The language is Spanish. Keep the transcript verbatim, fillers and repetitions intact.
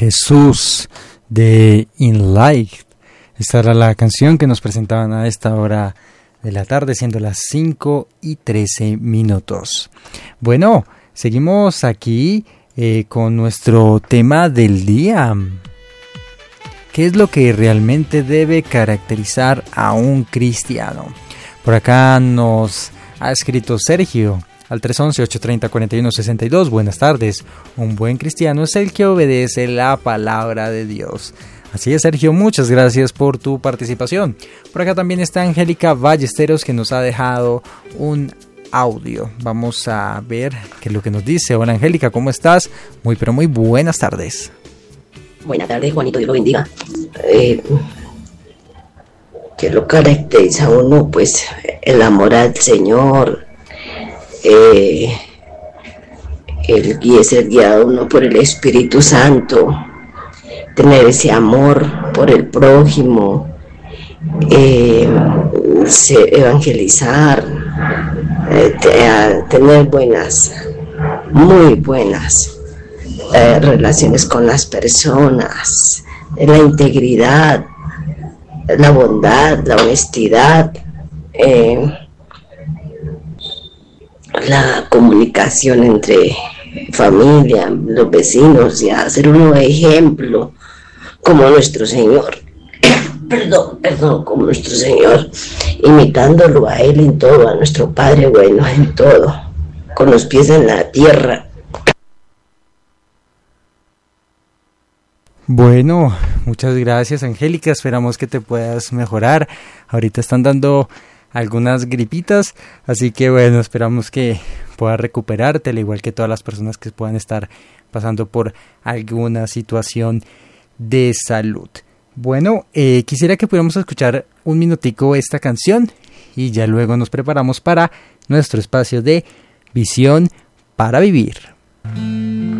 Jesús de In Light. Esta era la canción que nos presentaban a esta hora de la tarde, siendo las cinco y trece minutos. Bueno, seguimos aquí eh, con nuestro tema del día. ¿Qué es lo que realmente debe caracterizar a un cristiano? Por acá nos ha escrito Sergio al tres once, ocho treinta, cuarenta y uno sesenta y dos. Buenas tardes. Un buen cristiano es el que obedece la palabra de Dios. Así es, Sergio, muchas gracias por tu participación. Por acá también está Angélica Ballesteros, que nos ha dejado un audio. Vamos a ver qué es lo que nos dice. Hola, Angélica, ¿cómo estás? Muy, pero muy buenas tardes. Buenas tardes, Juanito, Dios lo bendiga. Eh, ¿Qué lo caracteriza a uno? Pues el amor al Señor, eh, el guía, ser guiado uno por el Espíritu Santo, tener ese amor por el prójimo, eh, evangelizar, eh, te, tener buenas, muy buenas eh, relaciones con las personas, la integridad, la bondad, la honestidad, eh, la comunicación entre familia, los vecinos, y hacer un ejemplo como nuestro Señor, perdón, perdón, como nuestro Señor, imitándolo a Él en todo, a nuestro Padre bueno en todo, con los pies en la tierra. Bueno, muchas gracias, Angélica, esperamos que te puedas mejorar. Ahorita están dando algunas gripitas, así que bueno, esperamos que puedas recuperarte, al igual que todas las personas que puedan estar pasando por alguna situación de salud. Bueno, eh, quisiera que pudiéramos escuchar un minutico esta canción y ya luego nos preparamos para nuestro espacio de Visión para Vivir.